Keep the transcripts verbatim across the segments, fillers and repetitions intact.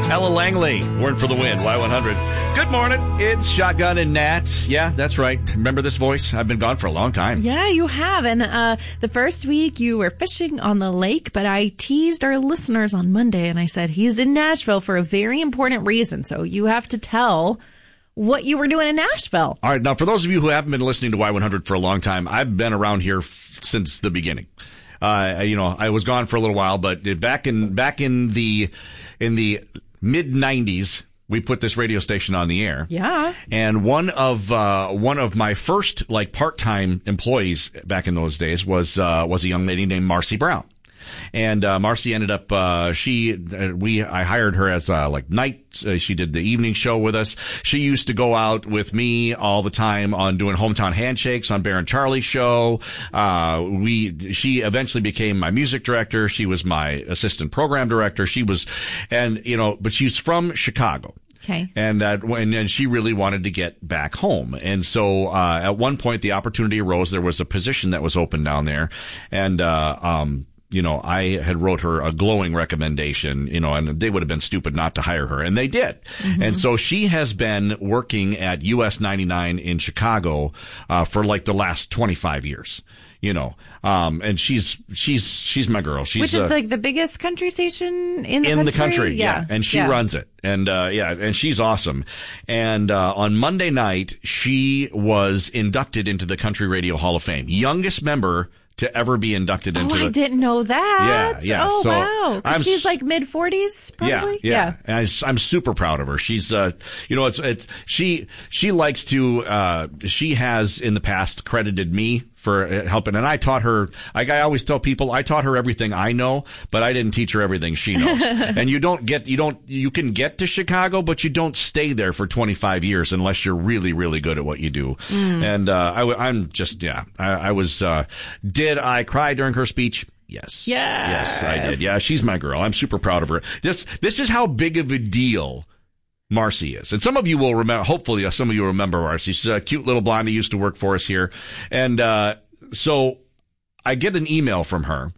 Ella Langley, Born for the Win, Y one hundred. Good morning. It's Shotgun and Nat. Yeah, that's right. Remember this voice? I've been gone for a long time. Yeah, you have. And uh, the first week you were fishing on the lake, but I teased our listeners on Monday and I said he's in Nashville for a very important reason. So you have to tell what you were doing in Nashville. All right. Now, for those of you who haven't been listening to Y one hundred for a long time, I've been around here f- since the beginning. Uh, you know, I was gone for a little while, but back in back in the in the mid nineties, we put this radio station on the air. Yeah. And one of uh, one of my first like part-time employees back in those days was uh, was a young lady named Marcy Brown. And uh, Marcy ended up uh, she uh, we I hired her as uh, like night. Uh, she did the evening show with us. She used to go out with me all the time on doing hometown handshakes on Bear and Charlie's show. Uh, we she eventually became my music director. She was my assistant program director. She was, and you know, but she's from Chicago. Okay. And that when and she really wanted to get back home. And so uh, at one point the opportunity arose. There was a position that was open down there, and uh, um. You know, I had wrote her a glowing recommendation, you know, and they would have been stupid not to hire her, and they did. Mm-hmm. And so she has been working at U S ninety-nine in Chicago uh for like the last twenty-five years. You know, um, and she's she's she's my girl. She's Which is uh, like the biggest country station in the in country? the country, yeah. yeah. And she yeah. runs it, and uh, yeah, and she's awesome. And uh, on Monday night, she was inducted into the Country Radio Hall of Fame, youngest member to ever be inducted into. Oh, the, I didn't know that. Yeah, yeah. Oh, so wow. I'm, she's like mid forties, probably. Yeah, yeah. And I, I'm super proud of her. She's, uh, you know, it's, it's, she, she likes to, uh, she has in the past credited me for helping. And I taught her, like I always tell people, I taught her everything I know, but I didn't teach her everything she knows. And you don't get, you don't, you can get to Chicago, but you don't stay there for twenty-five years unless you're really, really good at what you do. Mm. And, uh, I, I'm just, yeah, I, I was, uh, did I cry during her speech? Yes. Yes. Yes, I did. Yeah, she's my girl. I'm super proud of her. This, this is how big of a deal Marcy is. And some of you will remember, hopefully some of you will remember Marcy. She's a cute little blonde who used to work for us here. And, uh, so I get an email from her.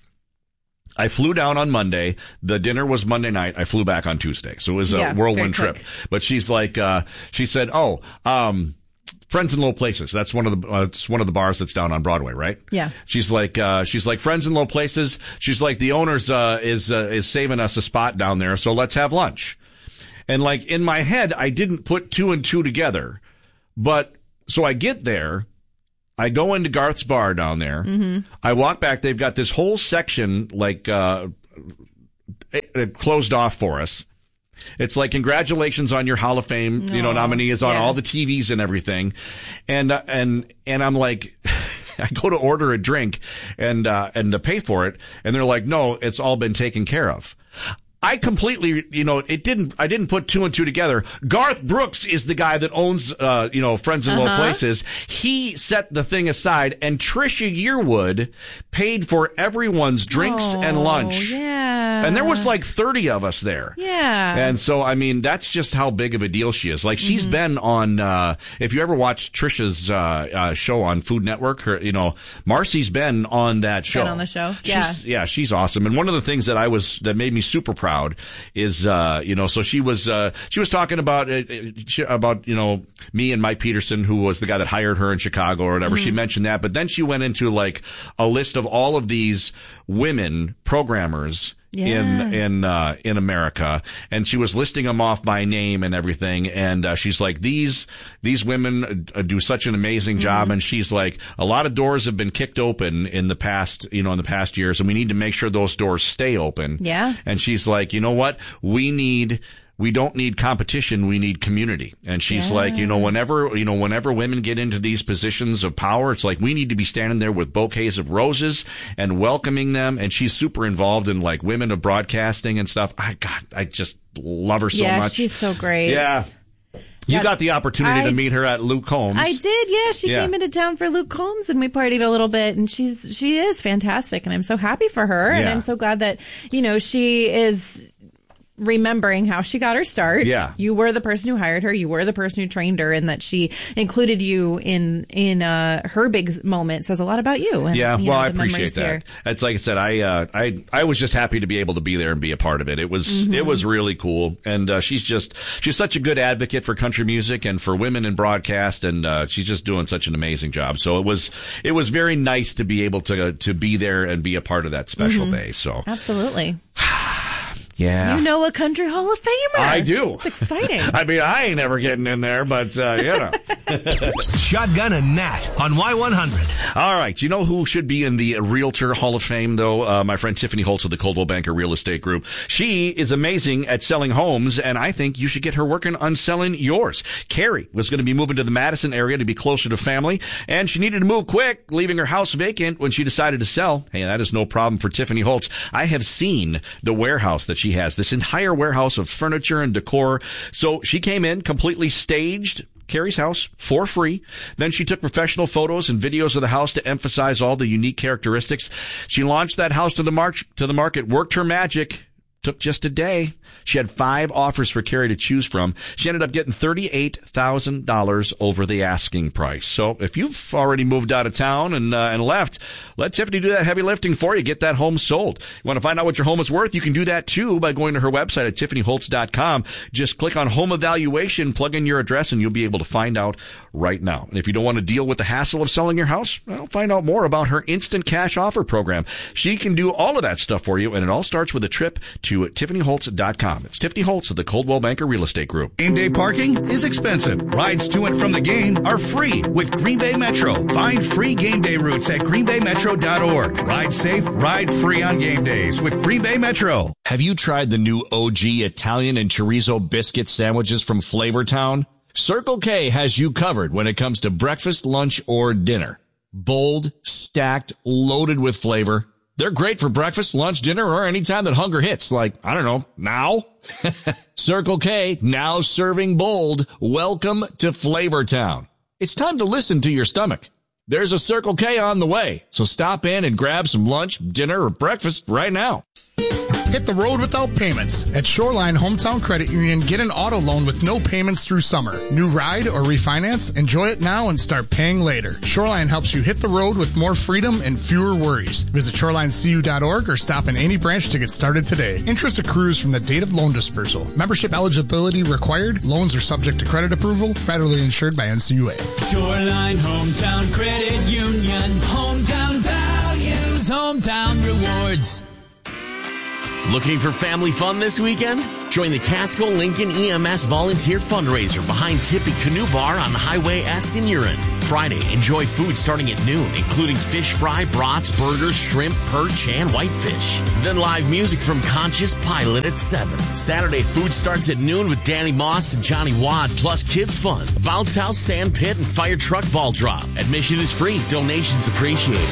I flew down on Monday. The dinner was Monday night. I flew back on Tuesday. So it was a yeah, whirlwind trip. quick. But she's like, uh, she said, oh, um, Friends in Low Places. That's one of the, uh, it's one of the bars that's down on Broadway, right? Yeah. She's like, uh, she's like, Friends in Low Places. She's like, the owner's, uh, is, uh, is saving us a spot down there. So let's have lunch. And like in my head, I didn't put two and two together. But so I get there. I go into Garth's bar down there. Mm-hmm. I walk back. They've got this whole section like, uh, it, it closed off for us. It's like, congratulations on your Hall of Fame, you know, Aww, nominee is on yeah. all the T Vs and everything. And, uh, and, and I'm like, I go to order a drink and, uh, and to pay for it. And they're like, no, it's all been taken care of. I completely, you know, it didn't, I didn't put two and two together. Garth Brooks is the guy that owns, uh, you know, Friends in uh-huh. Low Places. He set the thing aside, and Trisha Yearwood paid for everyone's drinks oh, and lunch. Yeah. And there was like thirty of us there. Yeah. And so, I mean, that's just how big of a deal she is. Like, she's mm-hmm. been on, uh, if you ever watched Trisha's, uh, uh, show on Food Network, her, you know, Marcy's been on that show. Been on the show. Yeah. She's, yeah, she's awesome. And one of the things that I was, that made me super proud is, uh, you know, so she was, uh, she was talking about, uh, about, you know, me and Mike Peterson, who was the guy that hired her in Chicago or whatever. Mm-hmm. She mentioned that, but then she went into like a list of all of these women programmers yeah. in, in, uh, in America. And she was listing them off by name and everything. And, uh, she's like, these, these women uh, do such an amazing job. Mm-hmm. And she's like, a lot of doors have been kicked open in the past, you know, in the past years. And we need to make sure those doors stay open. Yeah. And she's like, you know what? We need, we don't need competition. We need community. And she's yeah. like, you know, whenever, you know, whenever women get into these positions of power, it's like we need to be standing there with bouquets of roses and welcoming them. And she's super involved in like women of broadcasting and stuff. I God, I just love her so yeah, much. She's so great. Yeah. You That's, got the opportunity I, to meet her at Luke Combs. I did, yeah. She yeah. came into town for Luke Combs and we partied a little bit, and she's she is fantastic, and I'm so happy for her, yeah. and I'm so glad that, you know, she is remembering how she got her start. Yeah. You were the person who hired her. You were the person who trained her, and that she included you in in uh, her big moment says a lot about you. And, yeah, you well, know, I appreciate that. here. It's like I said, I uh, I I was just happy to be able to be there and be a part of it. It was mm-hmm. it was really cool, and uh, she's just she's such a good advocate for country music and for women in broadcast, and uh, she's just doing such an amazing job. So it was it was very nice to be able to to be there and be a part of that special mm-hmm. day. So absolutely. Yeah. You know a country Hall of Famer. I do. It's exciting. I mean, I ain't ever getting in there, but, uh, you know. Shotgun and Nat on Y one hundred. All right. You know who should be in the Realtor Hall of Fame, though? Uh, my friend Tiffany Holtz of the Coldwell Banker Real Estate Group. She is amazing at selling homes, and I think you should get her working on selling yours. Carrie was going to be moving to the Madison area to be closer to family, and she needed to move quick, leaving her house vacant when she decided to sell. Hey, that is no problem for Tiffany Holtz. I have seen the warehouse that she has, this entire warehouse of furniture and decor. So she came in completely staged Carrie's house for free. Then she took professional photos and videos of the house to emphasize all the unique characteristics. She launched that house to the march to the market, worked her magic. Took just a day. She had five offers for Carrie to choose from. She ended up getting thirty-eight thousand dollars over the asking price. So if you've already moved out of town and uh, and left, let Tiffany do that heavy lifting for you. Get that home sold. You want to find out what your home is worth? You can do that too by going to her website at tiffany holtz dot com. Just click on home evaluation, plug in your address, and you'll be able to find out right now. And if you don't want to deal with the hassle of selling your house, well, find out more about her instant cash offer program. She can do all of that stuff for you, and it all starts with a trip to to tiffany holtz dot com. It's Tiffany Holtz of the Coldwell Banker Real Estate Group. Game day parking is expensive. Rides to and from the game are free with Green Bay Metro. Find free game day routes at green bay metro dot org. Ride safe, ride free on game days with Green Bay Metro. Have you tried the new O G Italian and chorizo biscuit sandwiches from Flavortown? Circle K has you covered when it comes to breakfast, lunch, or dinner. Bold, stacked, loaded with flavor. They're great for breakfast, lunch, dinner, or any time that hunger hits, like, I don't know, now? Circle K, now serving bold. Welcome to Flavortown. It's time to listen to your stomach. There's a Circle K on the way, so stop in and grab some lunch, dinner, or breakfast right now. Hit the road without payments. At Shoreline Hometown Credit Union, get an auto loan with no payments through summer. New ride or refinance? Enjoy it now and start paying later. Shoreline helps you hit the road with more freedom and fewer worries. Visit shoreline c u dot org or stop in any branch to get started today. Interest accrues from the date of loan dispersal. Membership eligibility required. Loans are subject to credit approval. Federally insured by N C U A. Shoreline Hometown Credit Union. Hometown values. Hometown rewards. Looking for family fun this weekend? Join the Casco Lincoln E M S volunteer fundraiser behind Tippy Canoe Bar on Highway S in Urin. Friday, enjoy food starting at noon, including fish fry, brats, burgers, shrimp, perch, and whitefish. Then live music from Conscious Pilot at seven. Saturday, food starts at noon with Danny Moss and Johnny Wad, plus kids fun, bounce house, sand pit, and fire truck ball drop. Admission is free. Donations appreciated.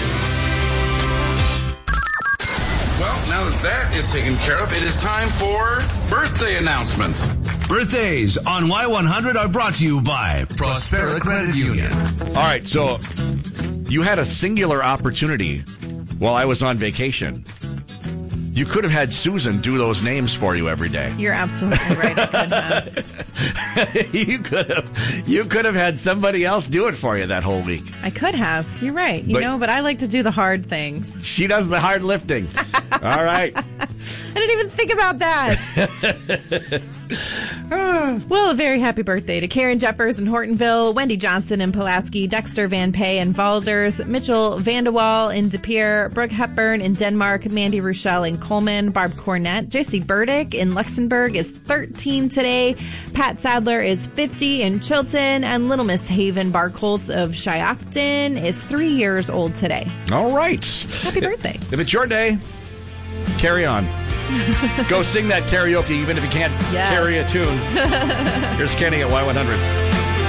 Now that that is taken care of, it is time for birthday announcements. Birthdays on Y one hundred are brought to you by Prospera Credit Union. All right, so you had a singular opportunity while I was on vacation. You could have had Susan do those names for you every day. You're absolutely right. I could have. you could have. You could have had somebody else do it for you that whole week. I could have. You're right. You but know, but I like to do the hard things. She does the hard lifting. All right. I didn't even think about that. Well, a very happy birthday to Karen Jeffers in Hortonville, Wendy Johnson in Pulaski, Dexter Van Pay in Valders, Mitchell Vandewall in De Pere, Brooke Hepburn in Denmark, Mandy Rochelle in Coleman, Barb Cornett, J C Burdick in Luxembourg is thirteen today, Pat Sadler is fifty in Chilton, and Little Miss Haven Barcolts of Shiocton is three years old today. All right. Happy birthday. If it's your day, carry on. Go sing that karaoke even if you can't yes. carry a tune. Here's Kenny at Y one hundred.